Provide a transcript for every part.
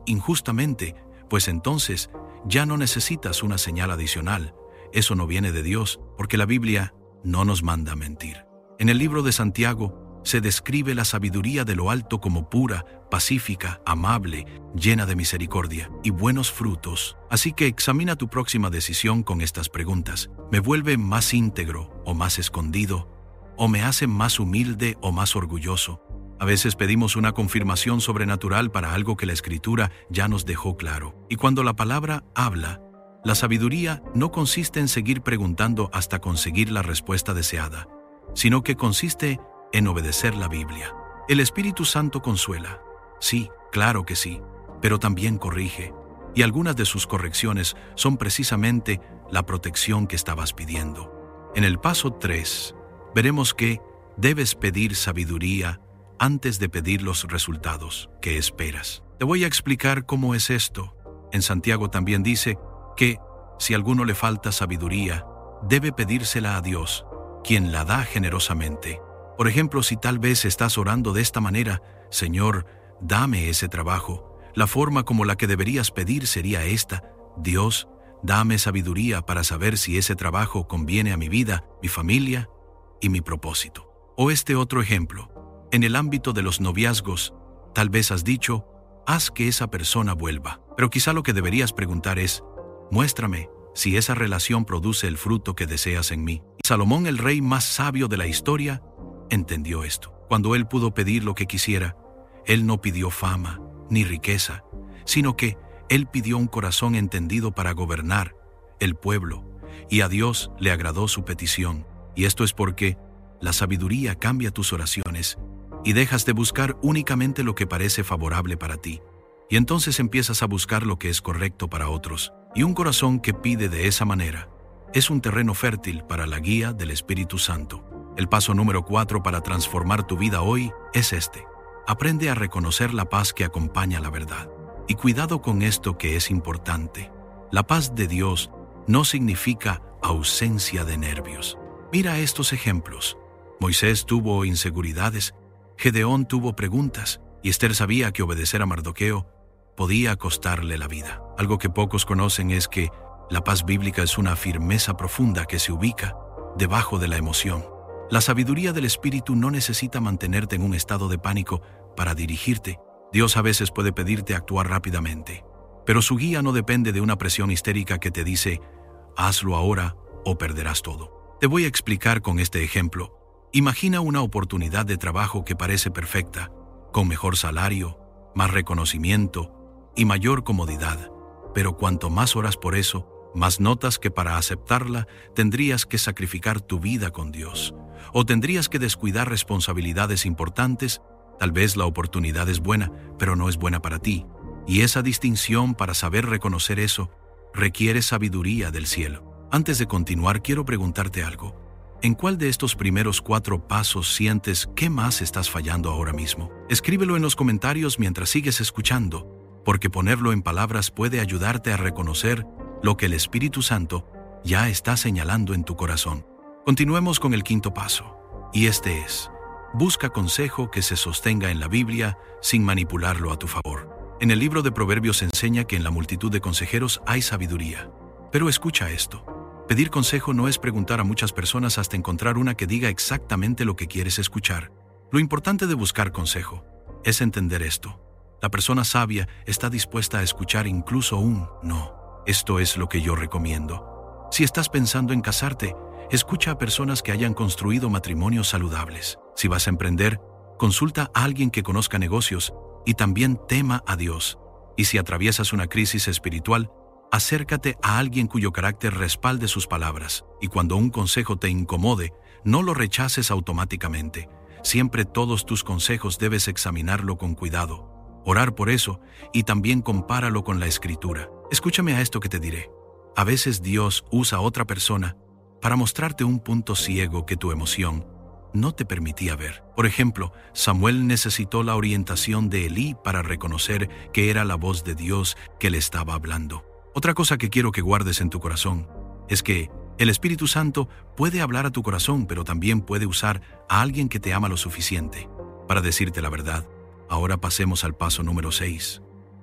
injustamente, pues entonces ya no necesitas una señal adicional. Eso no viene de Dios, porque la Biblia no nos manda a mentir. En el libro de Santiago se describe la sabiduría de lo alto como pura, pacífica, amable, llena de misericordia y buenos frutos. Así que examina tu próxima decisión con estas preguntas. ¿Me vuelve más íntegro o más escondido? ¿O me hace más humilde o más orgulloso? A veces pedimos una confirmación sobrenatural para algo que la Escritura ya nos dejó claro. Y cuando la palabra habla, la sabiduría no consiste en seguir preguntando hasta conseguir la respuesta deseada, sino que consiste en obedecer la Biblia. El Espíritu Santo consuela. Sí, claro que sí, pero también corrige. Y algunas de sus correcciones son precisamente la protección que estabas pidiendo. En el paso 3, veremos que debes pedir sabiduría antes de pedir los resultados que esperas. Te voy a explicar cómo es esto. En Santiago también dice que si a alguno le falta sabiduría, debe pedírsela a Dios, quien la da generosamente. Por ejemplo, si tal vez estás orando de esta manera: Señor, dame ese trabajo, la forma como la que deberías pedir sería esta: Dios, dame sabiduría para saber si ese trabajo conviene a mi vida, mi familia y mi propósito. O este otro ejemplo. En el ámbito de los noviazgos, tal vez has dicho: haz que esa persona vuelva. Pero quizá lo que deberías preguntar es: muéstrame si esa relación produce el fruto que deseas en mí. Salomón, el rey más sabio de la historia, entendió esto. Cuando él pudo pedir lo que quisiera, él no pidió fama ni riqueza, sino que él pidió un corazón entendido para gobernar el pueblo, y a Dios le agradó su petición. Y esto es porque la sabiduría cambia tus oraciones y dejas de buscar únicamente lo que parece favorable para ti. Y entonces empiezas a buscar lo que es correcto para otros. Y un corazón que pide de esa manera es un terreno fértil para la guía del Espíritu Santo. El paso número 4 para transformar tu vida hoy es este. Aprende a reconocer la paz que acompaña la verdad. Y cuidado con esto que es importante. La paz de Dios no significa ausencia de nervios. Mira estos ejemplos. Moisés tuvo inseguridades, Gedeón tuvo preguntas, y Esther sabía que obedecer a Mardoqueo podía costarle la vida. Algo que pocos conocen es que la paz bíblica es una firmeza profunda que se ubica debajo de la emoción. La sabiduría del Espíritu no necesita mantenerte en un estado de pánico para dirigirte. Dios a veces puede pedirte actuar rápidamente, pero su guía no depende de una presión histérica que te dice: hazlo ahora o perderás todo. Te voy a explicar con este ejemplo. Imagina una oportunidad de trabajo que parece perfecta, con mejor salario, más reconocimiento y mayor comodidad. Pero cuanto más oras por eso, más notas que para aceptarla tendrías que sacrificar tu vida con Dios, o tendrías que descuidar responsabilidades importantes. Tal vez la oportunidad es buena, pero no es buena para ti. Y esa distinción, para saber reconocer eso, requiere sabiduría del cielo. Antes de continuar, quiero preguntarte algo. ¿En cuál de estos primeros 4 pasos sientes que más estás fallando ahora mismo? Escríbelo en los comentarios mientras sigues escuchando, porque ponerlo en palabras puede ayudarte a reconocer lo que el Espíritu Santo ya está señalando en tu corazón. Continuemos con el 5º paso, y este es: busca consejo que se sostenga en la Biblia sin manipularlo a tu favor. En el libro de Proverbios se enseña que en la multitud de consejeros hay sabiduría. Pero escucha esto. Pedir consejo no es preguntar a muchas personas hasta encontrar una que diga exactamente lo que quieres escuchar. Lo importante de buscar consejo es entender esto. La persona sabia está dispuesta a escuchar incluso un no. Esto es lo que yo recomiendo. Si estás pensando en casarte, escucha a personas que hayan construido matrimonios saludables. Si vas a emprender, consulta a alguien que conozca negocios y también tema a Dios. Y si atraviesas una crisis espiritual, acércate a alguien cuyo carácter respalde sus palabras. Y cuando un consejo te incomode, no lo rechaces automáticamente. Siempre todos tus consejos debes examinarlo con cuidado, orar por eso y también compáralo con la Escritura. Escúchame a esto que te diré. A veces Dios usa a otra persona para mostrarte un punto ciego que tu emoción no te permitía ver. Por ejemplo, Samuel necesitó la orientación de Elí para reconocer que era la voz de Dios que le estaba hablando. Otra cosa que quiero que guardes en tu corazón es que el Espíritu Santo puede hablar a tu corazón, pero también puede usar a alguien que te ama lo suficiente para decirte la verdad. Ahora pasemos al paso número 6,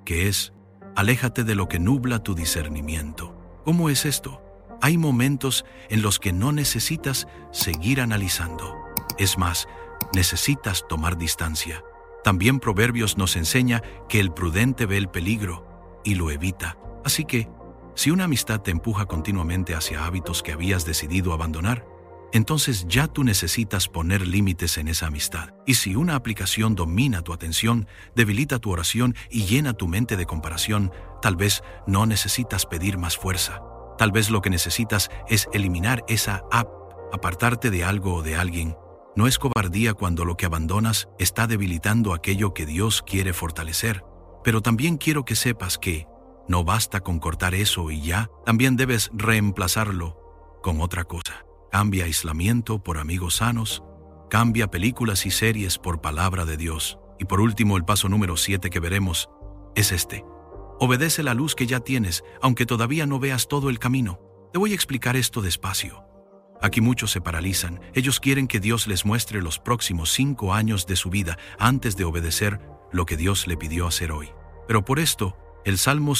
que es, aléjate de lo que nubla tu discernimiento. ¿Cómo es esto? Hay momentos en los que no necesitas seguir analizando. Es más, necesitas tomar distancia. También Proverbios nos enseña que el prudente ve el peligro y lo evita. Así que, si una amistad te empuja continuamente hacia hábitos que habías decidido abandonar, entonces ya tú necesitas poner límites en esa amistad. Y si una aplicación domina tu atención, debilita tu oración y llena tu mente de comparación, tal vez no necesitas pedir más fuerza. Tal vez lo que necesitas es eliminar esa app, apartarte de algo o de alguien. No es cobardía cuando lo que abandonas está debilitando aquello que Dios quiere fortalecer. Pero también quiero que sepas que no basta con cortar eso y ya, también debes reemplazarlo con otra cosa. Cambia aislamiento por amigos sanos, cambia películas y series por palabra de Dios. Y por último, el paso número 7 que veremos es este. Obedece la luz que ya tienes, aunque todavía no veas todo el camino. Te voy a explicar esto despacio. Aquí muchos se paralizan. Ellos quieren que Dios les muestre los próximos 5 años de su vida antes de obedecer lo que Dios le pidió hacer hoy. Pero por esto, el Salmo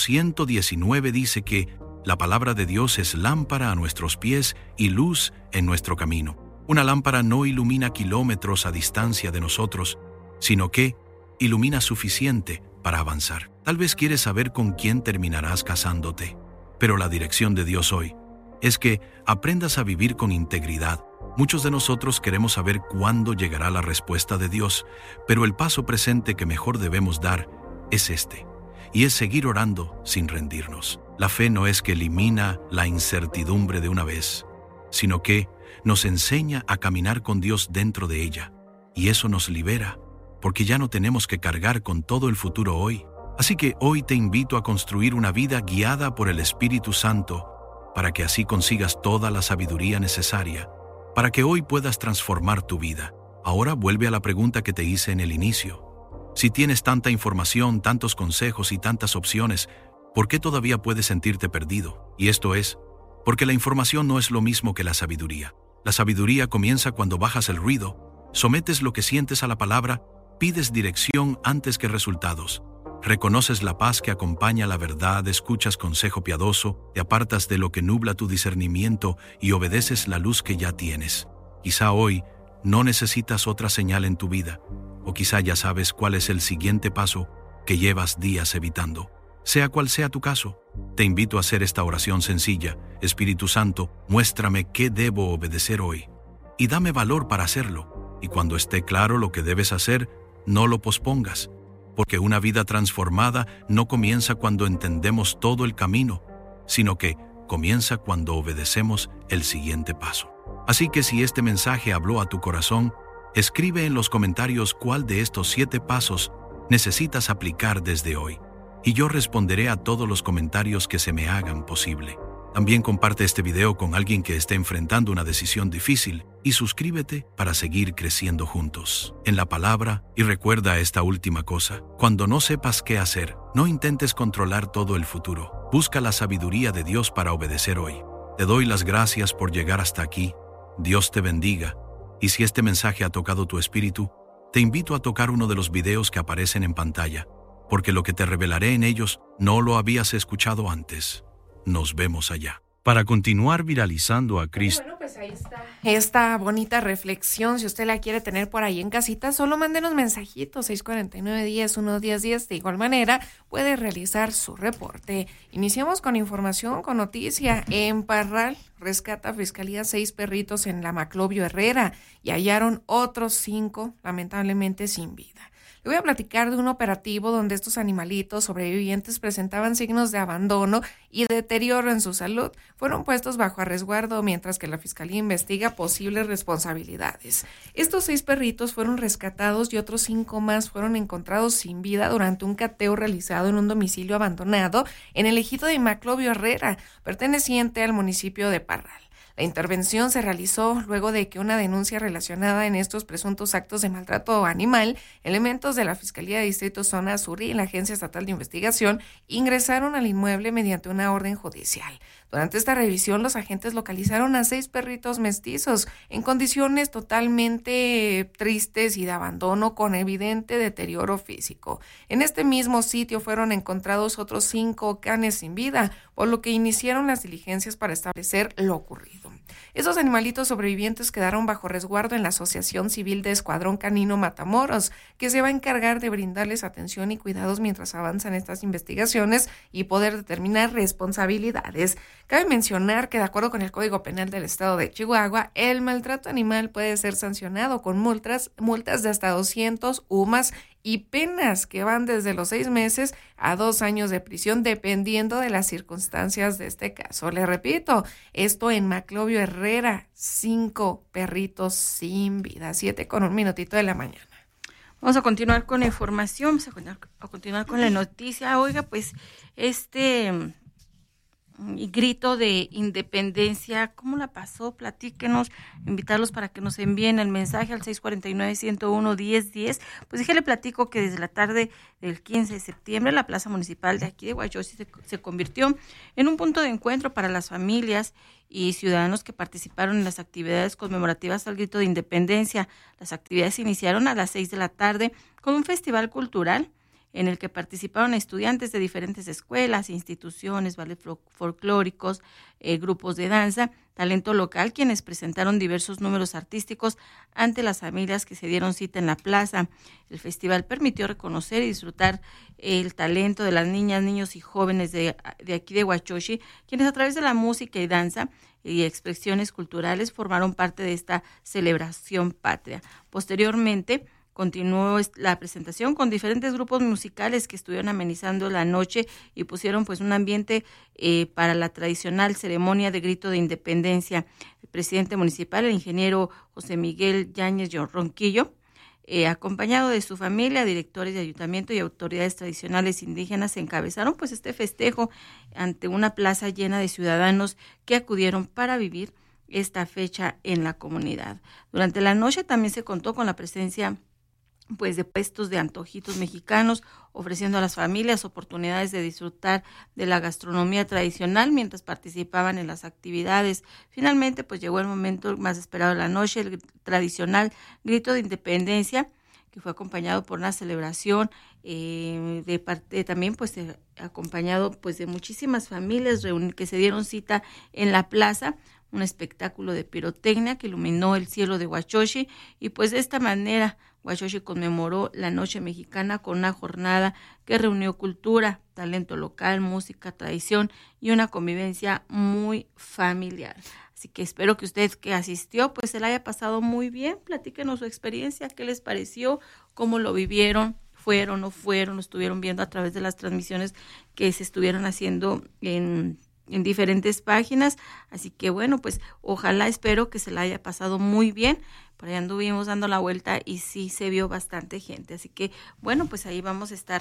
119 dice que la palabra de Dios es lámpara a nuestros pies y luz en nuestro camino. Una lámpara no ilumina kilómetros a distancia de nosotros, sino que ilumina suficiente para avanzar. Tal vez quieres saber con quién terminarás casándote, pero la dirección de Dios hoy es que aprendas a vivir con integridad. Muchos de nosotros queremos saber cuándo llegará la respuesta de Dios, pero el paso presente que mejor debemos dar es este, y es seguir orando sin rendirnos. La fe no es que elimina la incertidumbre de una vez, sino que nos enseña a caminar con Dios dentro de ella, y eso nos libera, porque ya no tenemos que cargar con todo el futuro hoy. Así que hoy te invito a construir una vida guiada por el Espíritu Santo, para que así consigas toda la sabiduría necesaria, para que hoy puedas transformar tu vida. Ahora vuelve a la pregunta que te hice en el inicio. Si tienes tanta información, tantos consejos y tantas opciones, ¿por qué todavía puedes sentirte perdido? Y esto es, porque la información no es lo mismo que la sabiduría. La sabiduría comienza cuando bajas el ruido, sometes lo que sientes a la palabra, pides dirección antes que resultados, reconoces la paz que acompaña la verdad, escuchas consejo piadoso, te apartas de lo que nubla tu discernimiento y obedeces la luz que ya tienes. Quizá hoy no necesitas otra señal en tu vida, o quizá ya sabes cuál es el siguiente paso que llevas días evitando. Sea cual sea tu caso, te invito a hacer esta oración sencilla. Espíritu Santo, muéstrame qué debo obedecer hoy, y dame valor para hacerlo. Y cuando esté claro lo que debes hacer, no lo pospongas, porque una vida transformada no comienza cuando entendemos todo el camino, sino que comienza cuando obedecemos el siguiente paso. Así que si este mensaje habló a tu corazón, escribe en los comentarios cuál de estos 7 pasos necesitas aplicar desde hoy, y yo responderé a todos los comentarios que se me hagan posible. También comparte este video con alguien que esté enfrentando una decisión difícil y suscríbete para seguir creciendo juntos en la palabra. Y recuerda esta última cosa: cuando no sepas qué hacer, no intentes controlar todo el futuro. Busca la sabiduría de Dios para obedecer hoy. Te doy las gracias por llegar hasta aquí. Dios te bendiga. Y si este mensaje ha tocado tu espíritu, te invito a tocar uno de los videos que aparecen en pantalla, porque lo que te revelaré en ellos no lo habías escuchado antes. Nos vemos allá. Para continuar viralizando a Cristo. Bueno, pues ahí está esta bonita reflexión. Si usted la quiere tener por ahí en casita, solo mándenos mensajitos 649-10-1-10-10. De igual manera, puede realizar su reporte. Iniciamos con información, con noticia. En Parral rescata Fiscalía 6 perritos en la Maclovio Herrera y hallaron otros 5, lamentablemente sin vida. Le voy a platicar de un operativo donde estos animalitos sobrevivientes presentaban signos de abandono y deterioro en su salud. Fueron puestos bajo resguardo mientras que la Fiscalía investiga posibles responsabilidades. Estos 6 perritos fueron rescatados y otros 5 más fueron encontrados sin vida durante un cateo realizado en un domicilio abandonado en el ejido de Maclovio Herrera, perteneciente al municipio de Parral. La intervención se realizó luego de que una denuncia relacionada en estos presuntos actos de maltrato animal, elementos de la Fiscalía de Distrito Zona Sur y la Agencia Estatal de Investigación ingresaron al inmueble mediante una orden judicial. Durante esta revisión, los agentes localizaron a 6 perritos mestizos en condiciones totalmente tristes y de abandono, con evidente deterioro físico. En este mismo sitio fueron encontrados otros 5 canes sin vida, por lo que iniciaron las diligencias para establecer lo ocurrido. Esos animalitos sobrevivientes quedaron bajo resguardo en la Asociación Civil de Escuadrón Canino Matamoros, que se va a encargar de brindarles atención y cuidados mientras avanzan estas investigaciones y poder determinar responsabilidades. Cabe mencionar que, de acuerdo con el Código Penal del Estado de Chihuahua, el maltrato animal puede ser sancionado con multas de hasta 200 UMAS y penas que van desde los 6 meses a 2 años de prisión, dependiendo de las circunstancias de este caso. Le repito, esto en Maclovio Herrera, 5 perritos sin vida. 7:01 de la mañana. Vamos a continuar con la información, vamos a continuar con la noticia. Oiga, pues grito de independencia, ¿cómo la pasó? Platíquenos, invitarlos para que nos envíen el mensaje al 649-101-1010. Pues déjale platico que desde la tarde del 15 de septiembre la Plaza Municipal de aquí de Huachochi se convirtió en un punto de encuentro para las familias y ciudadanos que participaron en las actividades conmemorativas al grito de independencia. Las actividades iniciaron a las 6 de la tarde con un festival cultural en el que participaron estudiantes de diferentes escuelas, instituciones, ballet folclóricos, grupos de danza, talento local, quienes presentaron diversos números artísticos ante las familias que se dieron cita en la plaza. El festival permitió reconocer y disfrutar el talento de las niñas, niños y jóvenes de aquí de Huachochi, quienes a través de la música y danza y expresiones culturales formaron parte de esta celebración patria. Posteriormente, continuó la presentación con diferentes grupos musicales que estuvieron amenizando la noche y pusieron pues un ambiente para la tradicional ceremonia de grito de independencia. El presidente municipal, el ingeniero José Miguel Yáñez Ronquillo, acompañado de su familia, directores de ayuntamiento y autoridades tradicionales indígenas, encabezaron pues este festejo ante una plaza llena de ciudadanos que acudieron para vivir esta fecha en la comunidad. Durante la noche también se contó con la presencia pues de puestos de antojitos mexicanos, ofreciendo a las familias oportunidades de disfrutar de la gastronomía tradicional mientras participaban en las actividades. Finalmente, pues llegó el momento más esperado de la noche, el tradicional grito de independencia, que fue acompañado por una celebración de parte también pues acompañado pues de muchísimas familias que se dieron cita en la plaza. Un espectáculo de pirotecnia que iluminó el cielo de Huachochi y pues de esta manera Huachochi conmemoró la Noche Mexicana con una jornada que reunió cultura, talento local, música, tradición y una convivencia muy familiar. Así que espero que usted que asistió pues se la haya pasado muy bien. Platíquenos su experiencia, qué les pareció, cómo lo vivieron, fueron, no fueron, lo estuvieron viendo a través de las transmisiones que se estuvieron haciendo en diferentes páginas, así que bueno, pues ojalá, espero que se la haya pasado muy bien. Por allá anduvimos dando la vuelta y sí se vio bastante gente, así que bueno, pues ahí vamos a estar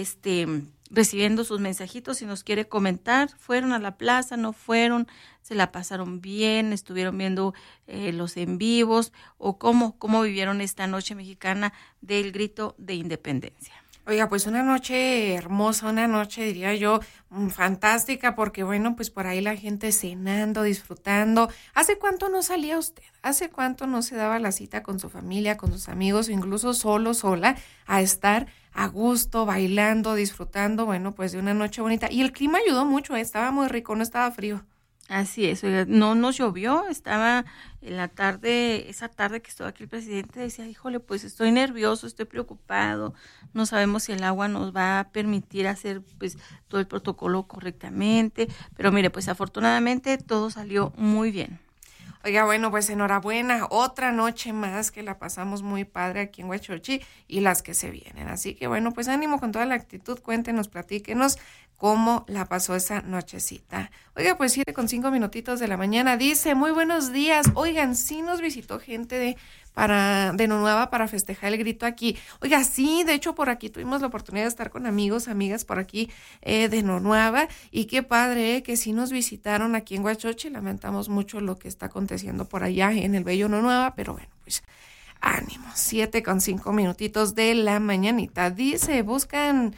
recibiendo sus mensajitos si nos quiere comentar. ¿Fueron a la plaza? ¿No fueron? ¿Se la pasaron bien? ¿Estuvieron viendo los en vivos? ¿O cómo vivieron esta Noche Mexicana del grito de independencia? Oiga, pues una noche hermosa, una noche, diría yo, fantástica, porque bueno, pues por ahí la gente cenando, disfrutando. ¿Hace cuánto no salía usted? ¿Hace cuánto no se daba la cita con su familia, con sus amigos, o incluso sola, a estar a gusto, bailando, disfrutando, bueno, pues de una noche bonita? Y el clima ayudó mucho, estaba muy rico, no estaba frío. Así es, no nos llovió, estaba en la tarde, esa tarde que estuvo aquí el presidente, decía, híjole, pues estoy nervioso, estoy preocupado, no sabemos si el agua nos va a permitir hacer pues todo el protocolo correctamente, pero mire, pues afortunadamente todo salió muy bien. Oiga, bueno, pues enhorabuena, otra noche más que la pasamos muy padre aquí en Huachochi y las que se vienen. Así que bueno, pues ánimo con toda la actitud, cuéntenos, platíquenos cómo la pasó esa nochecita. Oiga, pues 7:05 minutitos de la mañana, dice, muy buenos días. Oigan, sí nos visitó gente de Nonuava para festejar el grito aquí. Oiga, sí, de hecho por aquí tuvimos la oportunidad de estar con amigos, amigas por aquí de Nonuava, y qué padre que sí nos visitaron aquí en Huachochi. Lamentamos mucho lo que está aconteciendo por allá en el bello Nonuava, pero bueno, pues ánimo. 7:05 minutitos de la mañanita. Dice, buscan...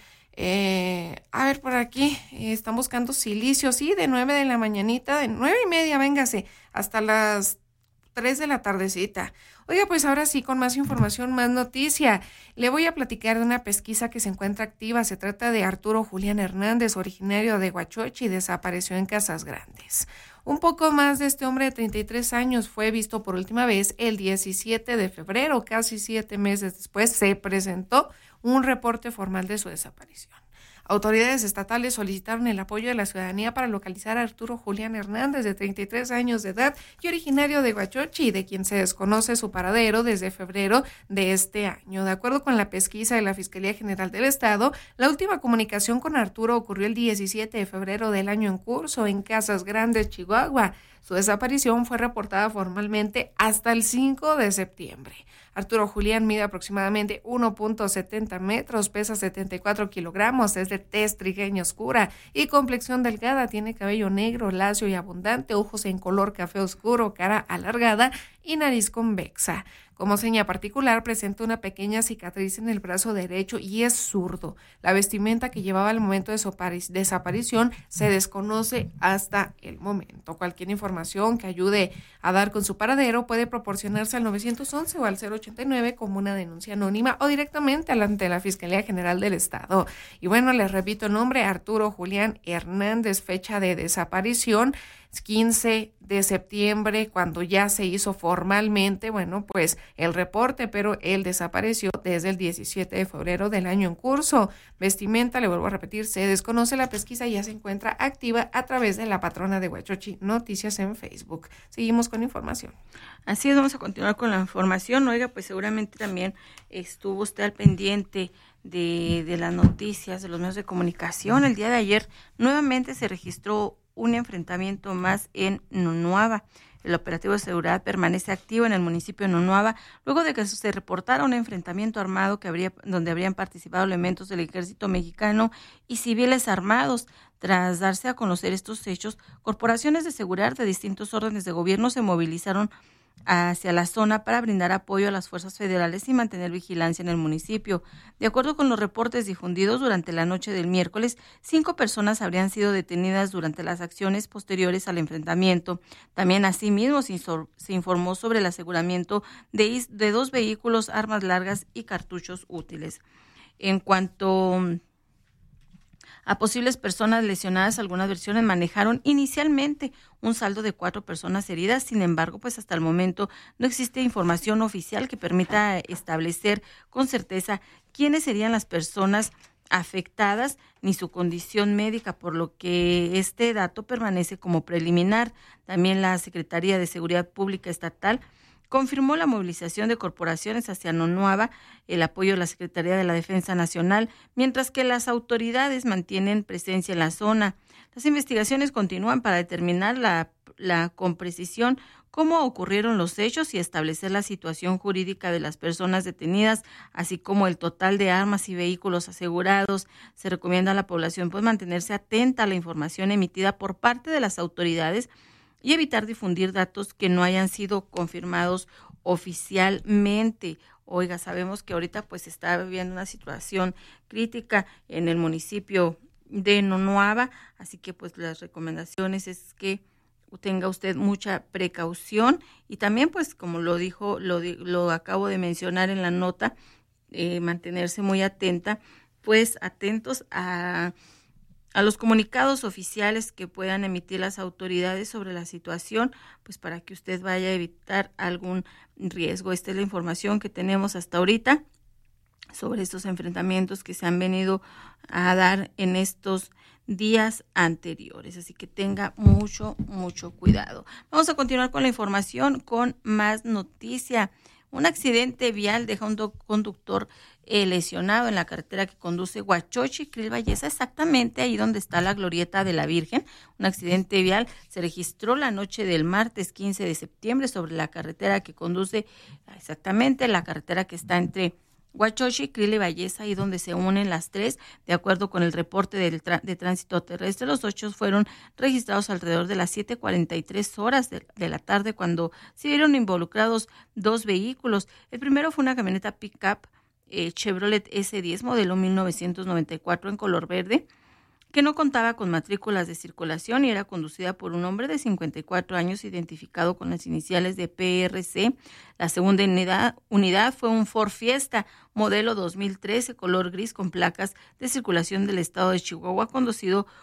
a ver, por aquí, están buscando silicio, sí, de 9 de la mañanita, de 9:30, véngase, hasta las 3 de la tardecita. Oiga, pues ahora sí, con más información, más noticia. Le voy a platicar de una pesquisa que se encuentra activa. Se trata de Arturo Julián Hernández, originario de Huachochi, desapareció en Casas Grandes. Un poco más de este hombre de 33 años fue visto por última vez el 17 de febrero, casi 7 meses después, se presentó un reporte formal de su desaparición. Autoridades estatales solicitaron el apoyo de la ciudadanía para localizar a Arturo Julián Hernández, de 33 años de edad y originario de Huachochi, de quien se desconoce su paradero desde febrero de este año. De acuerdo con la pesquisa de la Fiscalía General del Estado, la última comunicación con Arturo ocurrió el 17 de febrero del año en curso en Casas Grandes, Chihuahua. Su desaparición fue reportada formalmente hasta el 5 de septiembre. Arturo Julián mide aproximadamente 1.70 metros, pesa 74 kilogramos, es de tez trigueña oscura y complexión delgada, tiene cabello negro, lacio y abundante, ojos en color café oscuro, cara alargada y nariz convexa. Como seña particular, presenta una pequeña cicatriz en el brazo derecho y es zurdo. La vestimenta que llevaba al momento de su desaparición se desconoce hasta el momento. Cualquier información que ayude a dar con su paradero puede proporcionarse al 911 o al 089 como una denuncia anónima o directamente ante la Fiscalía General del Estado. Y bueno, les repito el nombre, Arturo Julián Hernández, fecha de desaparición 15 de septiembre, cuando ya se hizo formalmente, bueno, pues el reporte, pero él desapareció desde el 17 de febrero del año en curso. Vestimenta, le vuelvo a repetir, se desconoce. La pesquisa ya se encuentra activa a través de la patrona de Huachochi Noticias en Facebook. Seguimos con información. Así es, vamos a continuar con la información. Oiga, pues seguramente también estuvo usted al pendiente de las noticias, de los medios de comunicación. El día de ayer nuevamente se registró un enfrentamiento más en Nonuava. El operativo de seguridad permanece activo en el municipio de Nonuava luego de que se reportara un enfrentamiento armado donde habrían participado elementos del ejército mexicano y civiles armados. Tras darse a conocer estos hechos, corporaciones de seguridad de distintos órdenes de gobierno se movilizaron hacia la zona para brindar apoyo a las fuerzas federales y mantener vigilancia en el municipio. De acuerdo con los reportes difundidos durante la noche del miércoles, 5 personas habrían sido detenidas durante las acciones posteriores al enfrentamiento. También asimismo se informó sobre el aseguramiento de 2 vehículos, armas largas y cartuchos útiles. En cuanto a posibles personas lesionadas, algunas versiones manejaron inicialmente un saldo de 4 personas heridas. Sin embargo, pues hasta el momento no existe información oficial que permita establecer con certeza quiénes serían las personas afectadas ni su condición médica, por lo que este dato permanece como preliminar. También la Secretaría de Seguridad Pública Estatal confirmó la movilización de corporaciones hacia Nonuava, el apoyo de la Secretaría de la Defensa Nacional, mientras que las autoridades mantienen presencia en la zona. Las investigaciones continúan para determinar con precisión cómo ocurrieron los hechos y establecer la situación jurídica de las personas detenidas, así como el total de armas y vehículos asegurados. Se recomienda a la población pues mantenerse atenta a la información emitida por parte de las autoridades y evitar difundir datos que no hayan sido confirmados oficialmente. Oiga, sabemos que ahorita pues está viviendo una situación crítica en el municipio de Nonuava, así que pues las recomendaciones es que tenga usted mucha precaución y también pues como lo acabo de mencionar en la nota, mantenerse muy atentos a los comunicados oficiales que puedan emitir las autoridades sobre la situación, pues para que usted vaya a evitar algún riesgo. Esta es la información que tenemos hasta ahorita sobre estos enfrentamientos que se han venido a dar en estos días anteriores, así que tenga mucho cuidado. Vamos a continuar con la información, con más noticia. Un accidente vial deja un conductor lesionado en la carretera que conduce Huachochi-Cril Belleza, exactamente ahí donde está la glorieta de la Virgen. Un accidente vial se registró la noche del martes 15 de septiembre sobre la carretera que conduce exactamente la carretera que está entre Huachochi, Cril y Belleza, ahí donde se unen las tres. De acuerdo con el reporte de tránsito terrestre, los hechos fueron registrados alrededor de las 7:43 horas de la tarde, cuando se vieron involucrados dos vehículos. El primero fue una camioneta pick-up Chevrolet S10 modelo 1994 en color verde, que no contaba con matrículas de circulación y era conducida por un hombre de 54 años identificado con las iniciales de PRC. La segunda unidad fue un Ford Fiesta modelo 2013 color gris con placas de circulación del estado de Chihuahua, conducido